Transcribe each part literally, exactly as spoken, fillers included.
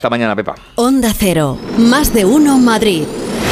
Hasta mañana, Pepa. Onda Cero, más de uno Madrid.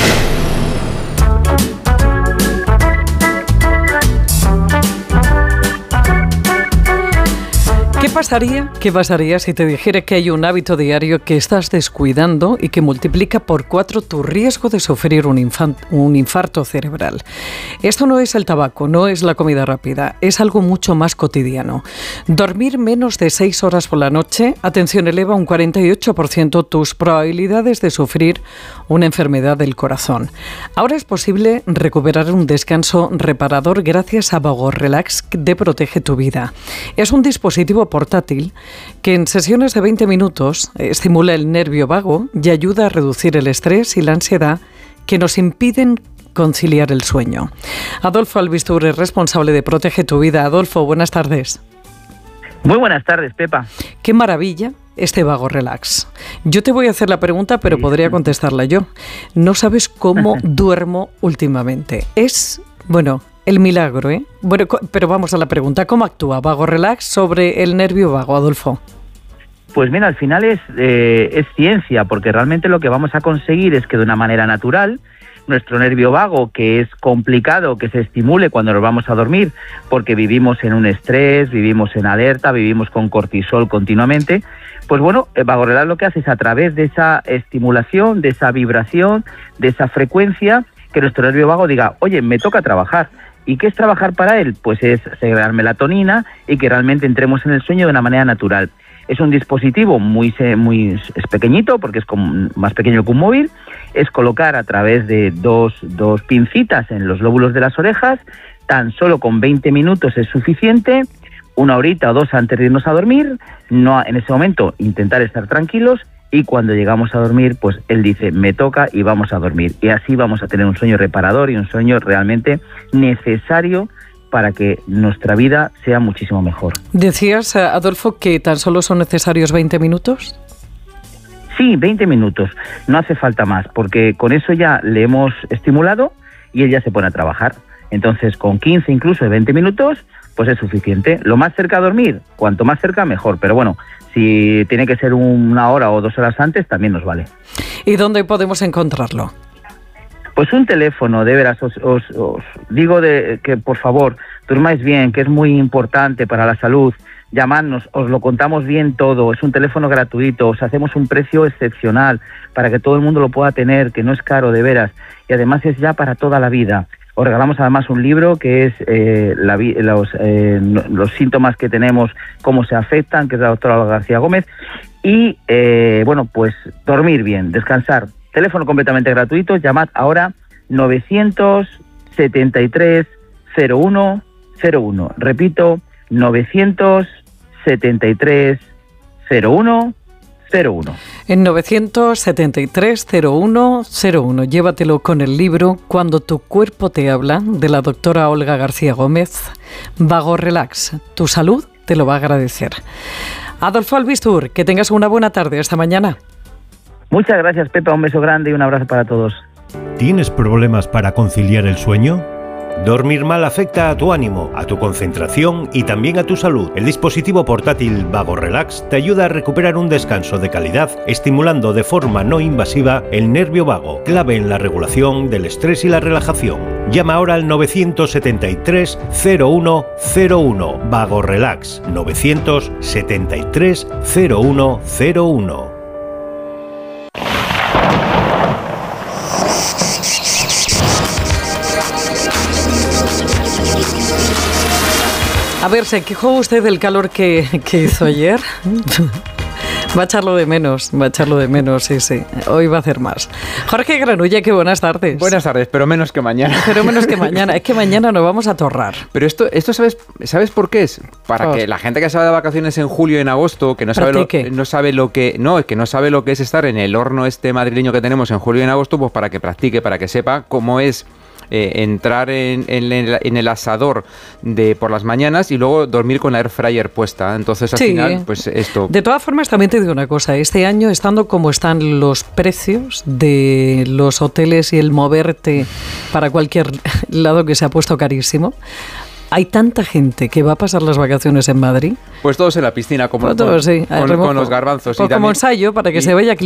¿Qué pasaría, ¿Qué pasaría si te dijera que hay un hábito diario que estás descuidando y que multiplica por cuatro tu riesgo de sufrir un, infan- un infarto cerebral? Esto no es el tabaco, no es la comida rápida, es algo mucho más cotidiano. Dormir menos de seis horas por la noche, atención, eleva un cuarenta y ocho por ciento tus probabilidades de sufrir una enfermedad del corazón. Ahora es posible recuperar un descanso reparador gracias a Vago Relax de Protege tu Vida. Es un dispositivo portátil que en sesiones de veinte minutos estimula el nervio vago y ayuda a reducir el estrés y la ansiedad que nos impiden conciliar el sueño. Adolfo Albistur es responsable de Protege tu Vida. Adolfo, buenas tardes. Muy buenas tardes, Pepa. Qué maravilla este Vago Relax. Yo te voy a hacer la pregunta, pero sí, podría contestarla yo. No sabes cómo duermo últimamente. Es, bueno... el milagro, ¿eh? Bueno, pero vamos a la pregunta. ¿Cómo actúa Vago Relax sobre el nervio vago, Adolfo? Pues mira, al final es, eh, es ciencia, porque realmente lo que vamos a conseguir es que de una manera natural nuestro nervio vago, que es complicado que se estimule cuando nos vamos a dormir, porque vivimos en un estrés, vivimos en alerta, vivimos con cortisol continuamente, pues bueno, Vago Relax lo que hace es a través de esa estimulación, de esa vibración, de esa frecuencia, que nuestro nervio vago diga, oye, me toca trabajar. ¿Y qué es trabajar para él? Pues es segregar melatonina y que realmente entremos en el sueño de una manera natural. Es un dispositivo muy, muy es pequeñito, porque es como más pequeño que un móvil. Es colocar a través de dos, dos pincitas en los lóbulos de las orejas. Tan solo con veinte minutos es suficiente. Una horita o dos antes de irnos a dormir. No, en ese momento intentar estar tranquilos. Y cuando llegamos a dormir, pues él dice, me toca y vamos a dormir. Y así vamos a tener un sueño reparador y un sueño realmente necesario para que nuestra vida sea muchísimo mejor. Decías, Adolfo, que tan solo son necesarios veinte minutos. Sí, veinte minutos. No hace falta más, porque con eso ya le hemos estimulado y él ya se pone a trabajar. Entonces, con quince, incluso de veinte minutos, pues es suficiente. Lo más cerca a dormir, cuanto más cerca, mejor. Pero bueno, si tiene que ser una hora o dos horas antes, también nos vale. ¿Y dónde podemos encontrarlo? Pues un teléfono, de veras, os, os, os digo de que por favor, durmáis bien, que es muy importante para la salud. Llamadnos, os lo contamos bien todo, es un teléfono gratuito, os hacemos un precio excepcional para que todo el mundo lo pueda tener, que no es caro, de veras, y además es ya para toda la vida. Os regalamos además un libro que es eh, la, los, eh, los síntomas que tenemos, cómo se afectan, que es la doctora Olga García Gómez. Y, eh, bueno, pues dormir bien, descansar. Teléfono completamente gratuito. Llamad ahora novecientos setenta y tres cero uno cero uno. Repito, novecientos setenta y tres cero uno cero uno. En novecientos setenta y tres cero uno cero uno. Llévatelo con el libro Cuando tu cuerpo te habla, de la doctora Olga García Gómez. Vago Relax. Tu salud te lo va a agradecer. Adolfo Albistur, que tengas una buena tarde. Hasta mañana. Muchas gracias, Pepa. Un beso grande y un abrazo para todos. ¿Tienes problemas para conciliar el sueño? Dormir mal afecta a tu ánimo, a tu concentración y también a tu salud. El dispositivo portátil Vago Relax te ayuda a recuperar un descanso de calidad, estimulando de forma no invasiva el nervio vago, clave en la regulación del estrés y la relajación. Llama ahora al novecientos setenta y tres cero uno cero uno. Vago Relax, novecientos setenta y tres cero uno cero uno. A ver, ¿se quejó usted del calor que, que hizo ayer? Va a echarlo de menos, va a echarlo de menos, sí, sí. Hoy va a hacer más. Jorge Granulla, qué buenas tardes. Buenas tardes, pero menos que mañana. Pero menos que mañana. Es que mañana nos vamos a torrar. Pero esto, esto ¿sabes, ¿sabes por qué es? Para oh. que la gente que se va de vacaciones en julio y en agosto, que no sabe, lo, no sabe lo que no, que no sabe lo que es estar en el horno este madrileño que tenemos en julio y en agosto, pues para que practique, para que sepa cómo es Eh, entrar en, en, el, en el asador de por las mañanas y luego dormir con la air fryer puesta. Entonces al sí. final, pues esto. De todas formas, también te digo una cosa. Este año, estando como están los precios de los hoteles y el moverte para cualquier lado, que se ha puesto carísimo, hay tanta gente que va a pasar las vacaciones en Madrid. Pues todos en la piscina, como pues todos, con, sí, con, con los garbanzos. Pues y como también, ensayo para que y, se vaya